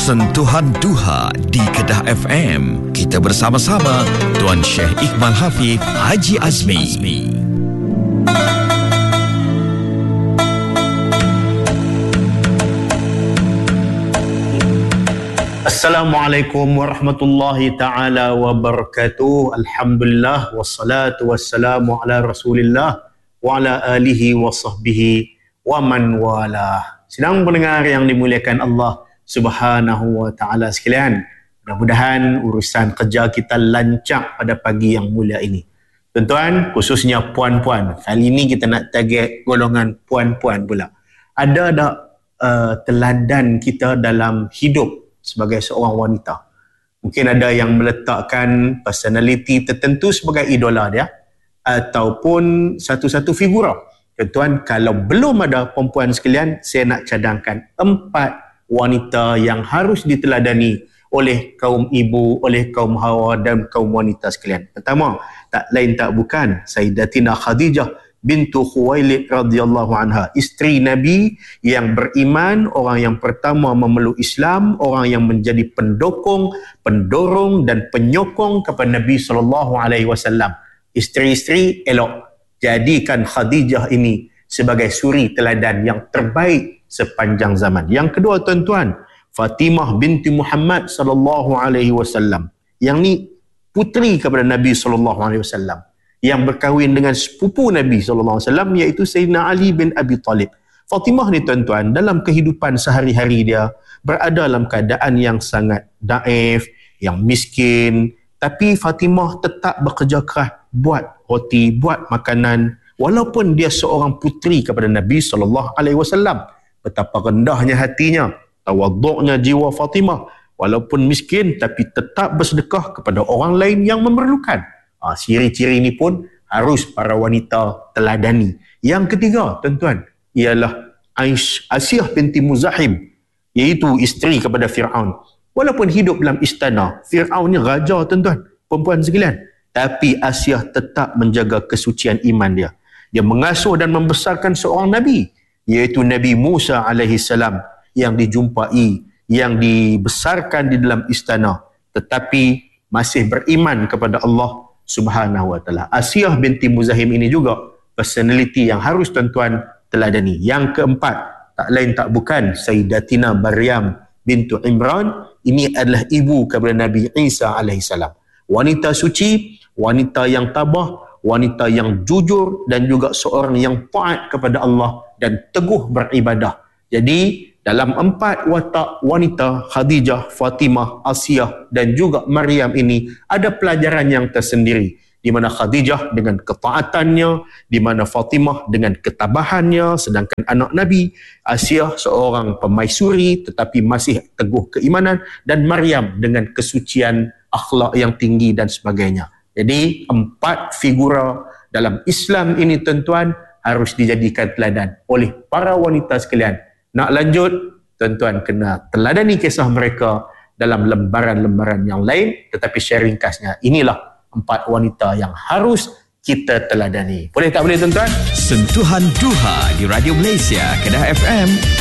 Sentuhan Duha di Kedah FM. Kita bersama-sama Tuan Syekh Iqbal Hafiz Haji Azmi. Assalamualaikum warahmatullahi ta'ala wabarakatuh. Alhamdulillah wassalatu wassalamu ala Rasulillah wa ala alihi wa sahbihi wa man wala. Sedang pendengar yang dimuliakan Allah Subhanahu wa ta'ala sekalian, mudah-mudahan urusan kerja kita lancar pada pagi yang mulia ini. Tuan-tuan, khususnya puan-puan, kali ini kita nak target golongan puan-puan pula. Ada tak teladan kita dalam hidup sebagai seorang wanita? Mungkin ada yang meletakkan personality tertentu sebagai idola dia, ataupun satu-satu figura. Tuan-tuan, kalau belum ada perempuan sekalian, saya nak cadangkan 4 wanita yang harus diteladani oleh kaum ibu, oleh kaum hawa dan kaum wanita sekalian. Pertama, tak lain tak bukan Sayyidatina Khadijah bintu Khuwailid radhiyallahu anha, isteri Nabi yang beriman, orang yang pertama memeluk Islam, orang yang menjadi pendukung, pendorong dan penyokong kepada Nabi SAW. Isteri-isteri elok, jadikan Khadijah ini sebagai suri teladan yang terbaik sepanjang zaman. Yang kedua, tuan-tuan, Fatimah binti Muhammad SAW. Yang ni puteri kepada Nabi SAW, yang berkahwin dengan sepupu Nabi SAW, iaitu Sayyidina Ali bin Abi Talib. Fatimah ni, tuan-tuan, dalam kehidupan sehari-hari dia berada dalam keadaan yang sangat daif, yang miskin, tapi Fatimah tetap bekerja keras buat roti, buat makanan, walaupun dia seorang puteri kepada Nabi SAW. Betapa rendahnya hatinya, tawaduknya jiwa Fatimah, walaupun miskin tapi tetap bersedekah kepada orang lain yang memerlukan. Ciri-ciri ini pun harus para wanita teladani. Yang ketiga, tuan-tuan, ialah Asyah binti Muzahim, iaitu isteri kepada Fir'aun. Walaupun hidup dalam istana, Fir'aun ni raja, tuan-tuan, perempuan sekalian, tapi Asyah tetap menjaga kesucian iman dia. Dia mengasuh dan membesarkan seorang Nabi, iaitu Nabi Musa alaihissalam, yang dijumpai, yang dibesarkan di dalam istana, tetapi masih beriman kepada Allah Subhanahu wa ta'ala. Asyah binti Muzahim ini juga personality yang harus tuan-tuan teladani. Yang keempat, tak lain tak bukan Sayyidatina Maryam bintu Imran. Ini adalah ibu kepada Nabi Isa alaihissalam. Wanita suci, wanita yang tabah, wanita yang jujur, dan juga seorang yang taat kepada Allah dan teguh beribadah. Jadi dalam 4 watak wanita, Khadijah, Fatimah, Asyah dan juga Maryam ini ada pelajaran yang tersendiri, di mana Khadijah dengan ketaatannya, di mana Fatimah dengan ketabahannya, sedangkan anak Nabi Asyah seorang pemaisuri tetapi masih teguh keimanan, dan Maryam dengan kesucian akhlak yang tinggi dan sebagainya. Jadi 4 figura dalam Islam ini, tuan-tuan, harus dijadikan teladan oleh para wanita sekalian. Nak lanjut, tuan-tuan kena teladani kisah mereka dalam lembaran-lembaran yang lain, tetapi share ringkasnya, inilah 4 wanita yang harus kita teladani. Boleh tak boleh, tuan-tuan? Sentuhan Duha di Radio Malaysia Kedah FM.